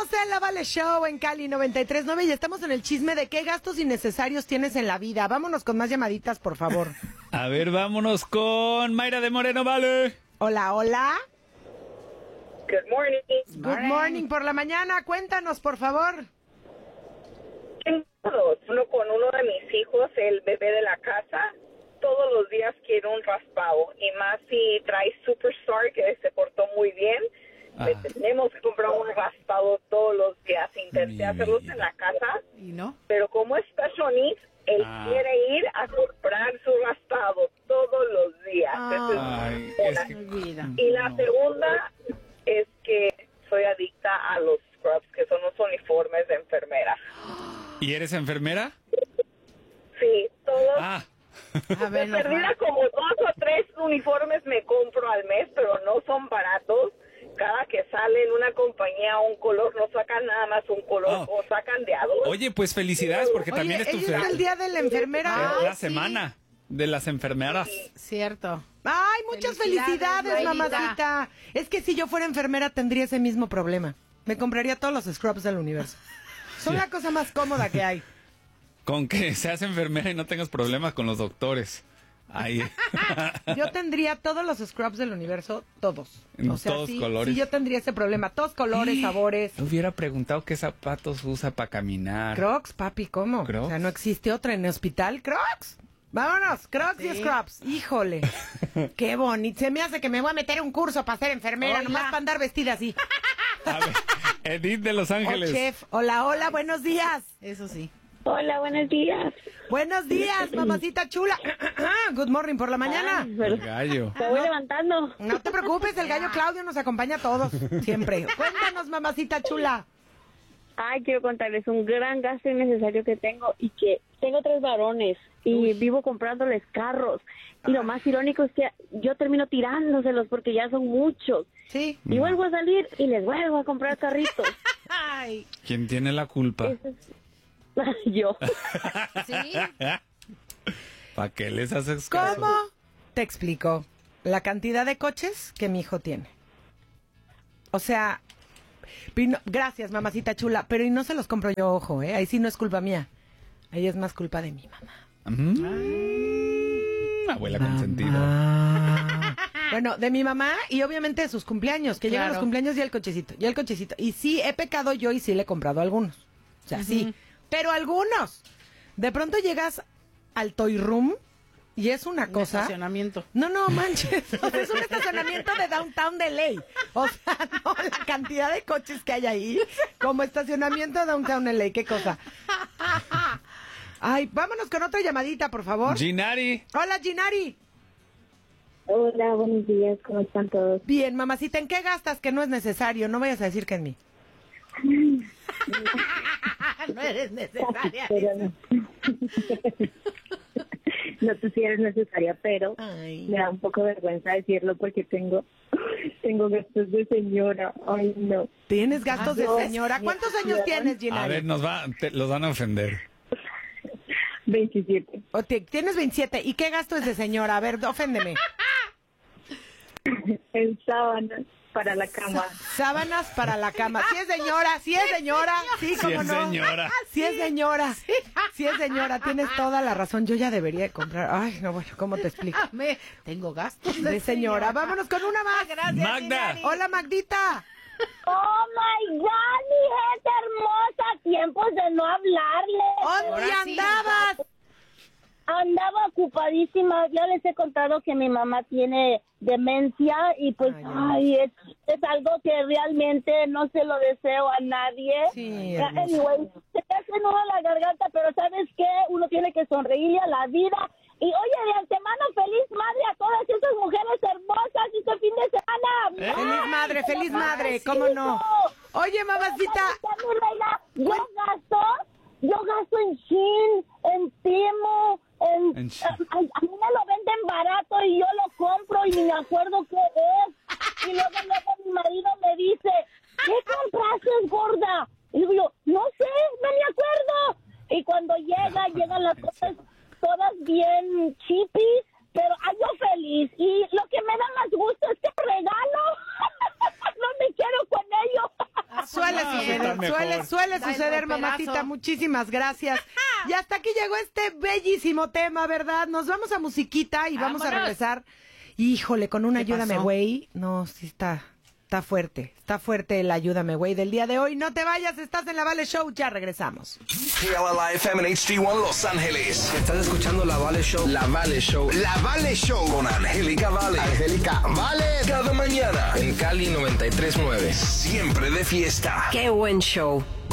Estamos en La Vale Show en Cali 93.9 y estamos en el chisme de qué gastos innecesarios tienes en la vida. Vámonos con más llamaditas, por favor. A ver, vámonos con Mayra de Moreno, Vale. Hola, hola. Good morning. Good morning por la mañana. Cuéntanos, por favor. Tengo dos. Uno con uno de mis hijos, el bebé de la casa. Todos los días quiero un raspado. Y más si trae Superstar, que se portó muy bien. Le tenemos que comprar un raspado todos los días. Intenté hacerlos en la casa. ¿Y no? Pero como es Special Needs, él quiere ir a comprar su raspado todos los días. Ay, es que... Y la segunda es que soy adicta a los scrubs, que son los uniformes de enfermera. ¿Y eres enfermera? Sí, todos. Ah. A ver, De perdida como 2 o 3 uniformes me compro al mes, pero no son baratos. Cada que sale en una compañía un color, no sacan nada más un color, o sacan de a dos. Oye, pues felicidades, porque también es tu hoy es el día de la enfermera. la semana de las enfermeras. Cierto. Ay, muchas felicidades, Mayrita. mamacita. Es que si yo fuera enfermera tendría ese mismo problema. Me compraría todos los scrubs del universo. Son la cosa más cómoda que hay. Con que seas enfermera y no tengas problemas con los doctores. Ahí. Yo tendría todos los scrubs del universo, todos. En O sea, todos sí, colores. sí, yo tendría ese problema. Todos colores, sabores. Te hubiera preguntado qué zapatos usa para caminar. Crocs, papi, ¿cómo? Crocs. O sea, ¿no existe otra en el hospital? Crocs. Vámonos, Crocs y scrubs. Híjole. Qué bonito. Se me hace que me voy a meter un curso para ser enfermera, Hola. nomás para andar vestida así. A ver, Edith de Los Ángeles. Oh, chef. Hola, hola, buenos días. Eso sí. Hola, buenos días. Buenos días, mamacita chula. Good morning por la mañana. Ay, El gallo. me voy levantando. No te preocupes, el gallo Claudio nos acompaña a todos, siempre. Cuéntanos, mamacita chula. Ay, quiero contarles un gran gasto innecesario que tengo y que tengo 3 varones y vivo comprándoles carros. Y lo más irónico es que yo termino tirándoselos porque ya son muchos. Sí. Y vuelvo a salir y les vuelvo a comprar carritos. Ay. ¿Quién tiene la culpa? Eso es- yo. Sí. ¿Para qué les haces caso? ¿Cómo? Te explico. La cantidad de coches que mi hijo tiene. O sea, gracias, mamacita chula, pero y no se los compro yo, ojo, ahí sí no es culpa mía. Ahí es más culpa de mi mamá. Abuela consentida. Mamá. Bueno, de mi mamá y obviamente de sus cumpleaños, que llegan Claro. los cumpleaños y el cochecito, y el cochecito. Y sí, he pecado yo y sí le he comprado algunos. O sea, sí, pero algunos. De pronto llegas al Toy Room y es una cosa... Estacionamiento. No, no, manches. O sea, es un estacionamiento de Downtown de LA. O sea, no, la cantidad de coches que hay ahí, como estacionamiento de Downtown LA, qué cosa. Ay, vámonos con otra llamadita, por favor. Ginari. Hola, Ginari. Hola, buenos días. ¿Cómo están todos? Bien, mamacita, ¿en qué gastas que no es necesario? No vayas a decir que en mí. No eres necesaria. Pero no. No sé si eres necesaria, pero Ay. me da un poco de vergüenza decirlo porque tengo gastos de señora. Ay, no. ¿Tienes gastos de No, señora? ¿Cuántos años tienes, A Ginari? ver, los van a ofender. 27. Tienes 27. ¿Y qué gasto es de señora? A ver, oféndeme. En sábanas para la cama. Sábanas para la cama. Si es señora, sí, cómo es no. señora. Sí es señora. Sí es señora, tienes toda la razón. Yo ya debería de comprar. Ay, no, bueno, ¿cómo te explico? Tengo gastos De señora. Vámonos con una más. Gracias, Magda. Ginari. Hola, Magdita. Oh my God, mi gente hermosa, tiempos de no hablarle. ¿Dónde Ahora sí. andabas? Andaba ocupadísima, ya les he contado que mi mamá tiene demencia y pues, Ay, es algo que realmente no se lo deseo a nadie. Sí, hermosa. Anyway, se te hace nudo la garganta, pero ¿sabes qué? Uno tiene que sonreírle a la vida. Y oye, de antemano, feliz madre a todas esas mujeres hermosas este fin de semana. Feliz madre, ¿cómo no? Oye, mamacita. Mi reina, yo gasto en Shein, en Temu, En Shein. a mí me lo venden barato y yo lo compro y ni me acuerdo qué es. Y luego mi marido me dice, ¿qué compraste, gorda? Y digo yo, no sé, no me acuerdo. Y cuando llegan las cosas todas bien chipis, pero yo feliz. Y lo que me da más gusto es que regalo. No me quiero con ellos. Suele No, suceder, está mejor. suele Dale, suceder, el mamacita. pedazo. Muchísimas gracias. Y hasta aquí llegó este bellísimo tema, ¿verdad? Nos vamos a musiquita y vamos a Vámonos. regresar. Híjole, con un ¿Qué Ayúdame, pasó? güey. No, sí está fuerte. Está fuerte el Ayúdame, güey del día de hoy. No te vayas, estás en la Vale Show. Ya regresamos. KLIFM en HD1 Los Ángeles. Estás escuchando La Vale Show. La Vale Show. La Vale Show con Angélica Vale. Angélica Vale. Cada mañana. En Cali 93.9. Siempre de fiesta. Qué buen show.